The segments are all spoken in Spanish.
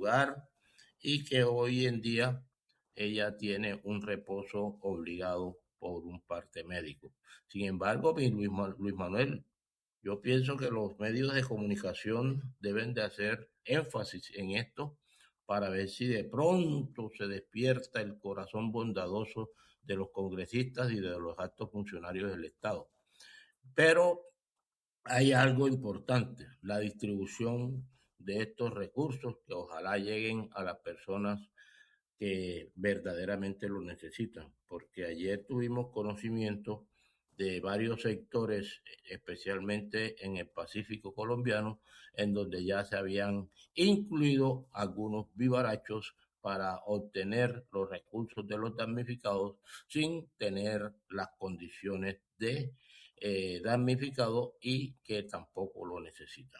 lugar y que hoy en día ella tiene un reposo obligado por un parte médico. Sin embargo, Luis Manuel, yo pienso que los medios de comunicación deben de hacer énfasis en esto para ver si de pronto se despierta el corazón bondadoso de los congresistas y de los altos funcionarios del Estado. Pero hay algo importante, la distribución de estos recursos que ojalá lleguen a las personas que verdaderamente lo necesitan, porque ayer tuvimos conocimiento de varios sectores, especialmente en el Pacífico colombiano, en donde ya se habían incluido algunos vivarachos para obtener los recursos de los damnificados sin tener las condiciones de damnificado y que tampoco lo necesitan.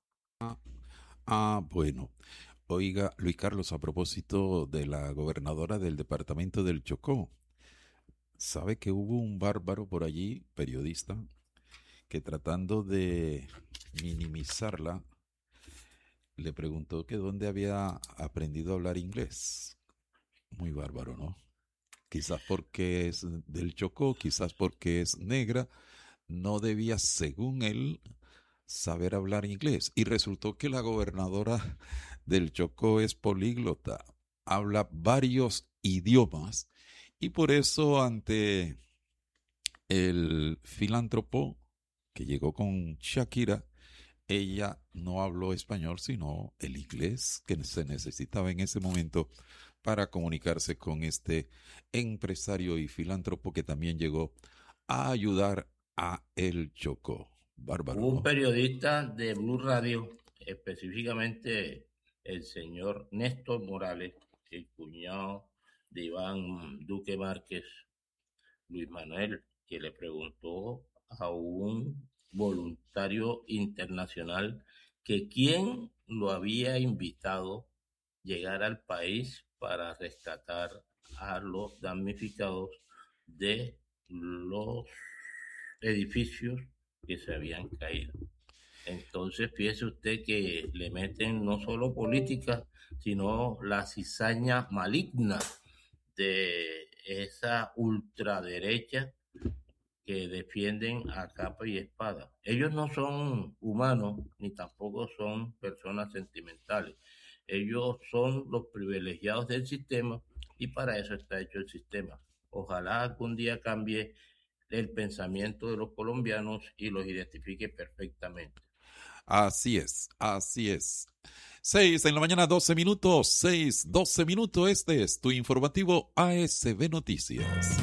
Bueno. Oiga, Luis Carlos, a propósito de la gobernadora del departamento del Chocó, ¿sabe que hubo un bárbaro por allí, periodista, que tratando de minimizarla, le preguntó que dónde había aprendido a hablar inglés? Muy bárbaro, ¿no? Quizás porque es del Chocó, quizás porque es negra, no debía, según él, saber hablar inglés. Y resultó que la gobernadora del Chocó es políglota, habla varios idiomas y por eso ante el filántropo que llegó con Shakira, ella no habló español sino el inglés que se necesitaba en ese momento para comunicarse con este empresario y filántropo que también llegó a ayudar a el Chocó. Bárbaro, Hubo un ¿no? periodista de Blue Radio, específicamente el señor Néstor Morales, el cuñado de Iván Duque Márquez, Luis Manuel, que le preguntó a un voluntario internacional que quién lo había invitado a llegar al país para rescatar a los damnificados de los edificios que se habían caído. Entonces, fíjese usted que le meten no solo política, sino la cizaña maligna de esa ultraderecha que defienden a capa y espada. Ellos no son humanos ni tampoco son personas sentimentales. Ellos son los privilegiados del sistema y para eso está hecho el sistema. Ojalá algún día cambie el pensamiento de los colombianos y los identifique perfectamente. Así es, así es. 6 en la mañana, 12 minutos, 6, 12 minutos. Este es tu informativo ASB Noticias.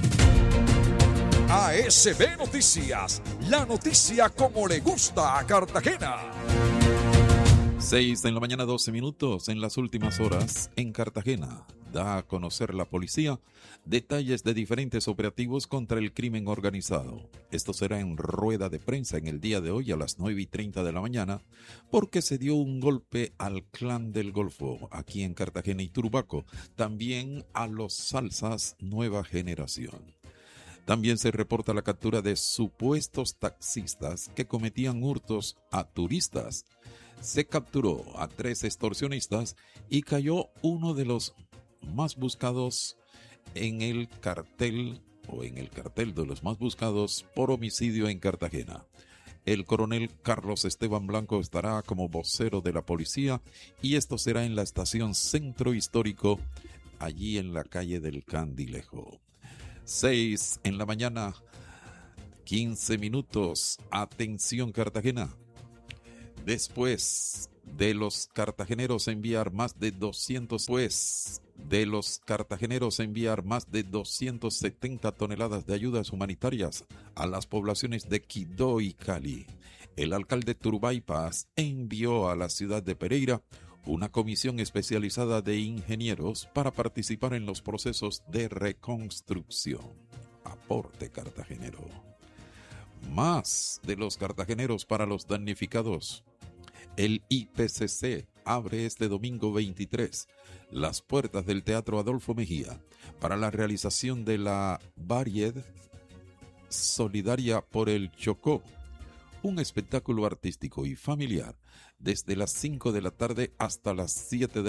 ASB Noticias, la noticia como le gusta a Cartagena. 6 en la mañana, 12 minutos. En las últimas horas, en Cartagena, da a conocer la policía detalles de diferentes operativos contra el crimen organizado. Esto será en rueda de prensa en el día de hoy a las 9:30 de la mañana, porque se dio un golpe al Clan del Golfo, aquí en Cartagena y Turbaco, también a los Salsas Nueva Generación. También se reporta la captura de supuestos taxistas que cometían hurtos a turistas. Se capturó a 3 extorsionistas y cayó uno de los más buscados en el cartel de los más buscados por homicidio en Cartagena. El coronel Carlos Esteban Blanco estará como vocero de la policía y esto será en la estación Centro Histórico, allí en la calle del Candilejo. 6 en la mañana, 15 minutos. Atención Cartagena. Después de los cartageneros enviar más de 270 toneladas de ayudas humanitarias a las poblaciones de Quibdó y Cali, el alcalde Turbay Paz envió a la ciudad de Pereira una comisión especializada de ingenieros para participar en los procesos de reconstrucción. Aporte cartagenero. Más de los cartageneros para los damnificados. El IPCC abre este domingo 23 las puertas del Teatro Adolfo Mejía para la realización de la Varied Solidaria por el Chocó, un espectáculo artístico y familiar desde las 5 de la tarde hasta las 7 de